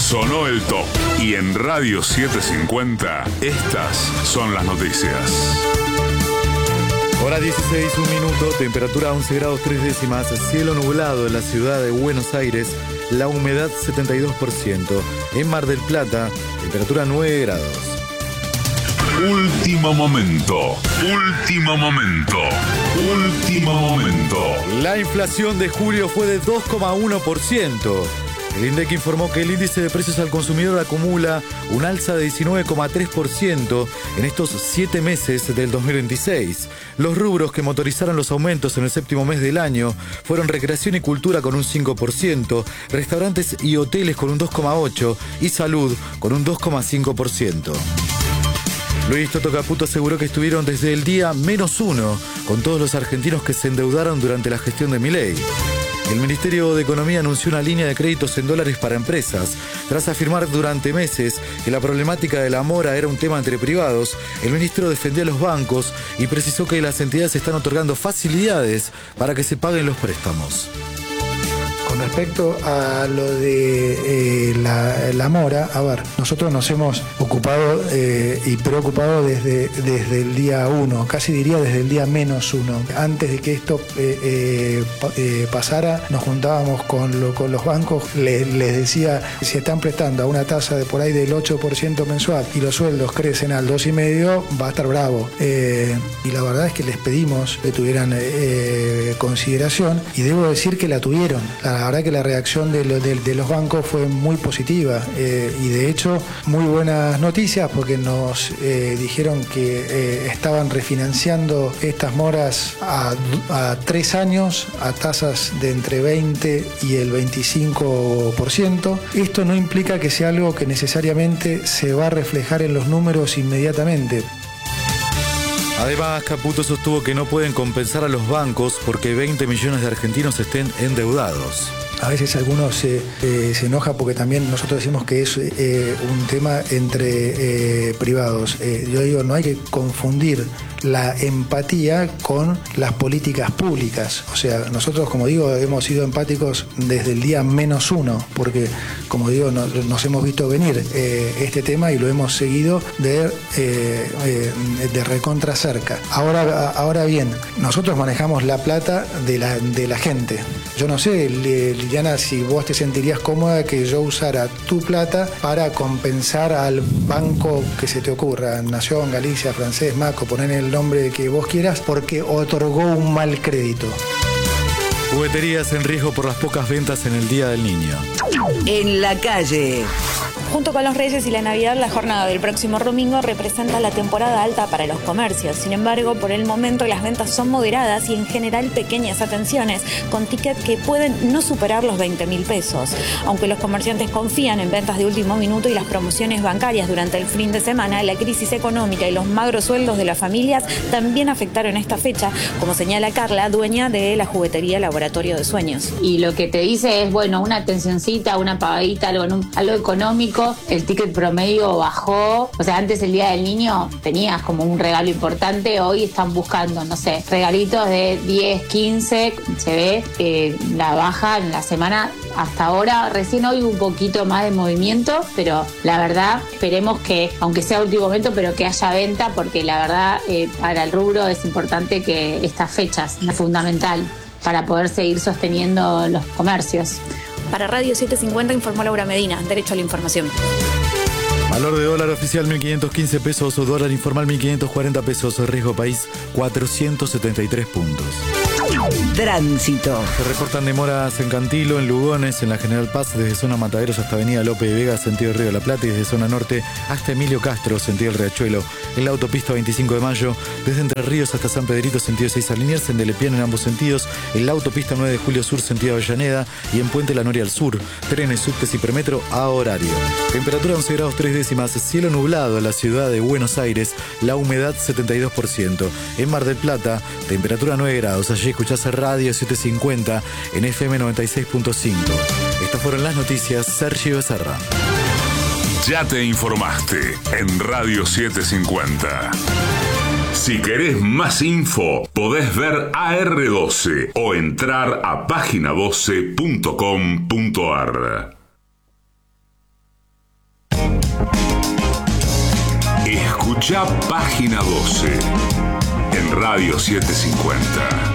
Sonó el top. Y en Radio 750, estas son las noticias. Hora 16, 1 minuto, temperatura 11 grados 3 décimas, cielo nublado en la ciudad de Buenos Aires, la humedad 72%. En Mar del Plata, temperatura 9 grados. Último momento. Último momento. Último momento. La inflación de julio fue de 2,1%. El INDEC informó que el índice de precios al consumidor acumula un alza de 19,3% en estos 7 meses del 2026. Los rubros que motorizaron los aumentos en el séptimo mes del año fueron recreación y cultura con un 5%, restaurantes y hoteles con un 2,8% y salud con un 2,5%. Luis Toto Caputo aseguró que estuvieron desde el día -1 con todos los argentinos que se endeudaron durante la gestión de Milei. El Ministerio de Economía anunció una línea de créditos en dólares para empresas. Tras afirmar durante meses que la problemática de la mora era un tema entre privados, el ministro defendió a los bancos y precisó que las entidades están otorgando facilidades para que se paguen los préstamos. Con respecto a lo de la mora, a ver, nosotros nos hemos ocupado y preocupado desde el día 1, casi diría desde el día -1. Antes de que esto pasara, nos juntábamos con los bancos, les decía, si están prestando a una tasa de por ahí del 8% mensual y los sueldos crecen al 2,5%, va a estar bravo. Y la verdad es que les pedimos que tuvieran consideración y debo decir que la tuvieron. La verdad que la reacción de los bancos fue muy positiva y de hecho muy buenas noticias porque nos dijeron que estaban refinanciando estas moras a 3 años a tasas de entre 20 y el 25%. Esto no implica que sea algo que necesariamente se va a reflejar en los números inmediatamente. Además, Caputo sostuvo que no pueden compensar a los bancos porque 20 millones de argentinos estén endeudados. A veces algunos se enoja porque también nosotros decimos que es un tema entre privados. Yo digo, no hay que confundir la empatía con las políticas públicas. O sea, nosotros, como digo, hemos sido empáticos desde el día -1, porque, como digo, nos hemos visto venir este tema y lo hemos seguido de recontra cerca. Ahora bien, nosotros manejamos la plata de la gente. Yo no sé, Liliana, si vos te sentirías cómoda que yo usara tu plata para compensar al banco que se te ocurra, Nación, Galicia, Francés, Maco, poner el nombre que vos quieras, porque otorgó un mal crédito. Jugueterías en riesgo por las pocas ventas en el Día del Niño. En la calle. Junto con los Reyes y la Navidad, la jornada del próximo domingo representa la temporada alta para los comercios. Sin embargo, por el momento las ventas son moderadas y en general pequeñas atenciones, con tickets que pueden no superar los 20.000 pesos. Aunque los comerciantes confían en ventas de último minuto y las promociones bancarias durante el fin de semana, la crisis económica y los magros sueldos de las familias también afectaron esta fecha, como señala Carla, dueña de la juguetería Laboratorio de Sueños. Y lo que te dice es, bueno, una atencioncita, una pagadita, algo económico. El ticket promedio bajó, o sea, antes el Día del Niño tenías como un regalo importante, hoy están buscando, no sé, regalitos de 10, 15, se ve la baja en la semana hasta ahora, recién hoy un poquito más de movimiento, pero la verdad esperemos que, aunque sea último momento, pero que haya venta, porque la verdad para el rubro es importante que estas fechas, es fundamental para poder seguir sosteniendo los comercios. Para Radio 750 informó Laura Medina, Derecho a la Información. Valor de dólar oficial 1.515 pesos, o dólar informal 1.540 pesos, riesgo país 473 puntos. Tránsito. Se reportan demoras en Cantilo, en Lugones, en la General Paz, desde zona Mataderos hasta Avenida Lope de Vega, sentido Río de la Plata, y desde zona norte hasta Emilio Castro, sentido El Riachuelo. En la autopista 25 de Mayo, desde Entre Ríos hasta San Pedrito, sentido 6 a Liniers, en Delepiano en ambos sentidos, en la autopista 9 de Julio Sur, sentido Avellaneda, y en Puente La Noria al Sur, trenes, subtes y premetro a horario. Temperatura 11 grados 3 décimas, cielo nublado en la ciudad de Buenos Aires, la humedad 72%. En Mar del Plata, temperatura 9 grados. Allí escuchás a Radio 750 en FM 96.5. Estas fueron las noticias. Sergio Becerra. Ya te informaste en Radio 750. Si querés más info, podés ver AR12 o entrar a página12.com.ar. Escuchá Página 12 en Radio 750.